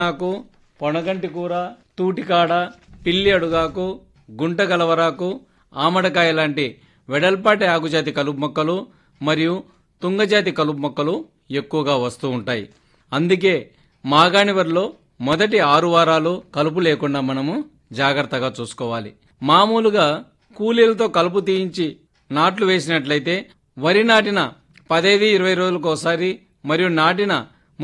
ఆకు, పొనగంటి కూర, తూటికాడ, పిల్లి అడుగాకు, గుంట గలవరాకు, ఆమడకాయ లాంటి వెడల్పాటి ఆకుజాతి కలుపు మొక్కలు మరియు తుంగజాతి కలుపు మొక్కలు ఎక్కువగా వస్తూ ఉంటాయి. అందుకే మాగాణి వరిలో మొదటి 6 వారాలు కలుపు లేకుండా మనము జాగ్రత్తగా చూసుకోవాలి. మామూలుగా కూలీలతో కలుపు తీయించి నాట్లు వేసినట్లయితే వరి నాటిన 15-20 రోజులకు ఒకసారి మరియు నాటిన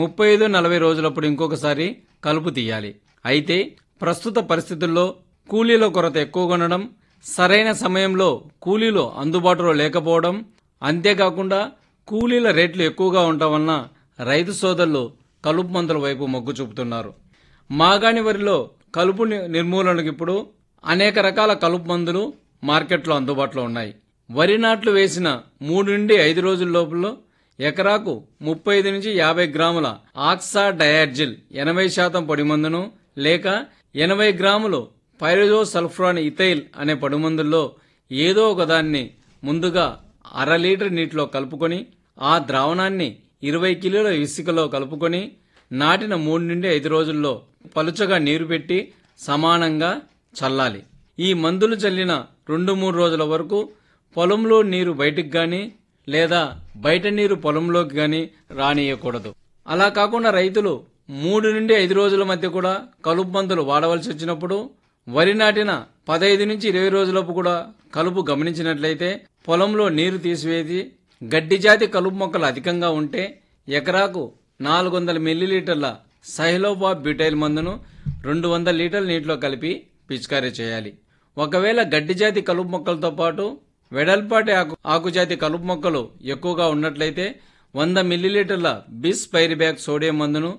35-40 రోజులప్పుడు ఇంకొకసారి కలుపు తీయాలి. అయితే ప్రస్తుత పరిస్థితుల్లో కూలీల కొరత ఎక్కువగా ఉండడం, సరైన సమయంలో కూలీలు అందుబాటులో లేకపోవడం, అంతేకాకుండా కూలీల రేట్లు ఎక్కువగా ఉండటం వలన రైతు సోదరులు కలుపు మందుల వైపు మొగ్గు చూపుతున్నారు. మాగాణి వరిలో కలుపు నిర్మూలనకు ఇప్పుడు అనేక రకాల కలుపు మందులు మార్కెట్లో అందుబాటులో ఉన్నాయి. వరి నాట్లు వేసిన 3 నుండి 5 రోజుల లోపల ఎకరాకు 35 నుంచి 50 గ్రాముల ఆక్సా డయార్జిల్ 80% పొడి మందును లేక 80 గ్రాములు పైరోజోసల్ఫ్రాన్ ఇథైల్ అనే పొడి మందుల్లో ఏదో ఒకదాన్ని ముందుగా 1/2 లీటర్ నీటిలో కలుపుకొని ఆ ద్రావణాన్ని 20 కిలోల ఇసుకలో కలుపుకొని నాటిన 3 నుండి 5 రోజుల్లో పలుచగా నీరు పెట్టి సమానంగా చల్లాలి. ఈ మందులు చల్లిన 2-3 రోజుల వరకు పొలంలో నీరు బయటికి గాని లేదా బయట నీరు పొలంలోకి గాని రానియకూడదు. అలా కాకుండా రైతులు 3 నుండి 5 రోజుల మధ్య కూడా కలుపు మందులు వాడవలసి వచ్చినప్పుడు వరి నాటిన 15 నుంచి 20 రోజులపు కూడా కలుపు గమనించినట్లయితే పొలంలో నీరు తీసివేసి గడ్డి జాతి కలుపు మొక్కలు అధికంగా ఉంటే ఎకరాకు 400 మిల్లీలీటర్ల సైలోబాబ్ బ్యూటైల్ మందును 200 లీటర్ల నీటిలో కలిపి పిచికారీ చేయాలి. ఒకవేళ గడ్డి జాతి కలుపు మొక్కలతో పాటు వెడల్పాటి ఆకుజాతి కలుపు మొక్కలు ఎక్కువగా ఉన్నట్లయితే 100 మిల్లీలీటర్ల బిస్ పైరిబ్యాక్ సోడియం మందును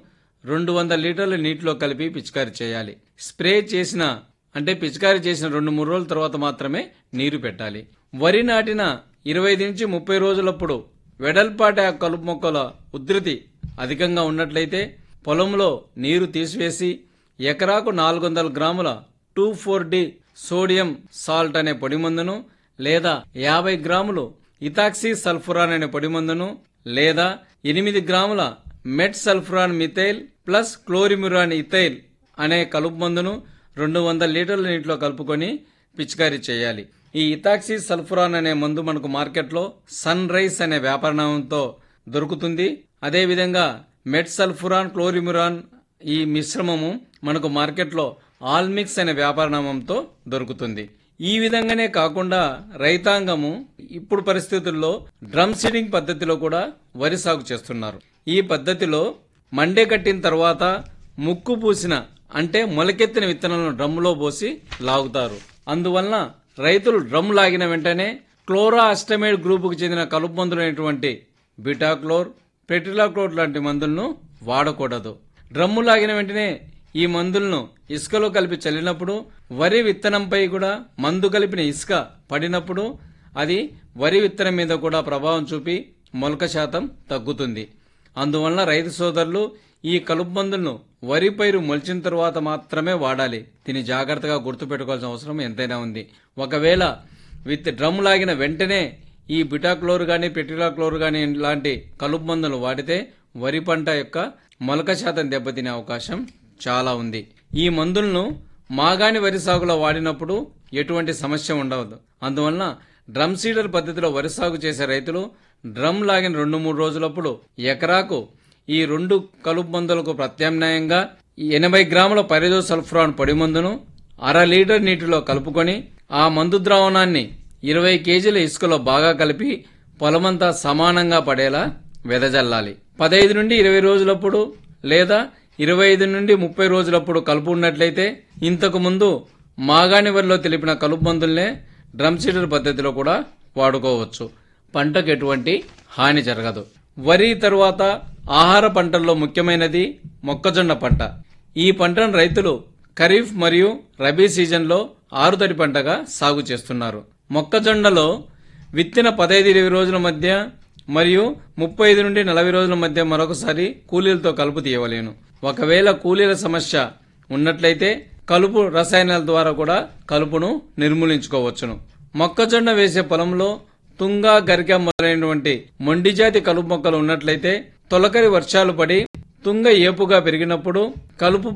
200 లీటర్ల నీటిలో కలిపి పిచికారీ చేయాలి. స్ప్రే చేసిన పిచికారీ చేసిన 2-3 రోజుల తర్వాత మాత్రమే నీరు పెట్టాలి. వరి నాటిన 25 నుంచి 30 రోజులప్పుడు వెడల్పాటి కలుపు మొక్కల ఉధృతి అధికంగా ఉన్నట్లయితే పొలంలో నీరు తీసివేసి ఎకరాకు 400 గ్రాముల 2,4-D సోడియం సాల్ట్ అనే పొడి మందును లేదా 50 గ్రాములు ఇథాక్సీ సల్ఫురాన్ అనే పొడి మందును లేదా 8 గ్రాముల మెట్ sulfuron methyl plus chlorimuron ethyl అనే కలుపు మందును 200 లీటర్ల నీటిలో కలుపుకొని పిచికారీ చేయాలి. ఈ ఇథాక్సీ సల్ఫురాన్ అనే మందు మనకు మార్కెట్లో సన్ రైస్ అనే వ్యాపార నామంతో దొరుకుతుంది. అదేవిధంగా మెట్ సల్ఫురాన్ క్లోరిమ్యురాన్ ఈ మిశ్రమము మనకు మార్కెట్లో ఆల్మిక్స్ అనే వ్యాపార నామంతో దొరుకుతుంది. ఈ విధంగానే కాకుండా రైతాంగము ఇప్పుడు పరిస్థితుల్లో డ్రమ్ సీడింగ్ పద్ధతిలో కూడా వరి సాగు చేస్తున్నారు. ఈ పద్ధతిలో మండే కట్టిన తర్వాత ముక్కు పూసిన మొలకెత్తిన విత్తనాలను డ్రమ్ములో పోసి లాగుతారు. అందువలన రైతులు డ్రమ్ లాగిన వెంటనే క్లోరా అస్టమైడ్ గ్రూపుకు చెందిన కలుపు మందులైనటువంటి బిటాక్లోర్, పెట్రిలాక్లోర్ లాంటి మందులను వాడకూడదు. డ్రమ్ము లాగిన వెంటనే ఈ మందులను ఇసుకలో కలిపి చల్లినప్పుడు వరి విత్తనంపై కూడా మందు కలిపిన ఇసుక పడినప్పుడు అది వరి విత్తనం మీద కూడా ప్రభావం చూపి మొలక శాతం తగ్గుతుంది. అందువలన రైతు సోదరులు ఈ కలుపు మందులను వరి పైరు మొలిచిన తరువాత మాత్రమే వాడాలి. దీన్ని జాగ్రత్తగా గుర్తుపెట్టుకోవాల్సిన అవసరం ఎంతైనా ఉంది. ఒకవేళ డ్రమ్ లాగిన వెంటనే ఈ బిటాక్లోర్ గాని పెట్రిలాక్లోర్ గాని లాంటి కలుపు మందులు వాడితే వరి పంట యొక్క మొలక శాతం దెబ్బతినే అవకాశం చాలా ఉంది. ఈ మందులను మాగాణి వరి సాగులో వాడినప్పుడు ఎటువంటి సమస్య ఉండదు. అందువలన డ్రమ్ సీడర్ పద్ధతిలో వరి సాగు చేసే రైతులు డ్రమ్ లాగిన 2-3 రోజులప్పుడు ఎకరాకు ఈ 2 కలుపు మందులకు ప్రత్యామ్నాయంగా 80 గ్రాముల పైరోజోసల్ఫ్రాన్ పొడి మందును 1/2 లీటర్ నీటిలో కలుపుకొని ఆ మందు ద్రావణాన్ని 20 కేజీల ఇసుకలో బాగా కలిపి పొలమంతా సమానంగా పడేలా వెదజల్లాలి. 15 నుండి 20 రోజులప్పుడు లేదా 25 నుండి 30 రోజులప్పుడు కలుపు ఉన్నట్లయితే ఇంతకు ముందు మాగాణి వరిలో తెలిపిన కలుపు మందుల్నే డ్రమ్ సీడర్ పద్ధతిలో కూడా వాడుకోవచ్చు. పంటకు ఎటువంటి హాని జరగదు. వరి తరువాత ఆహార పంటల్లో ముఖ్యమైనది మొక్కజొన్న పంట. ఈ పంటను రైతులు ఖరీఫ్ మరియు రబీ సీజన్లో ఆరుతడి పంటగా సాగు చేస్తున్నారు. మొక్కజొన్నలో విత్తిన 15-20 రోజుల మధ్య మరియు 35 నుండి 40 రోజుల మధ్య మరొకసారి కూలీలతో కలుపు తీయవలేను. ఒకవేళ కూలీల సమస్య ఉన్నట్లయితే కలుపు రసాయనాల ద్వారా కూడా కలుపును నిర్మూలించుకోవచ్చును. మొక్కజొన్న వేసే పొలంలో తుంగ, గరిక మొదలైనటువంటి మొండి జాతి కలుపు మొక్కలు ఉన్నట్లయితే తొలకరి వర్షాలు పడి తుంగ ఏపుగా పెరిగినప్పుడు కలుపు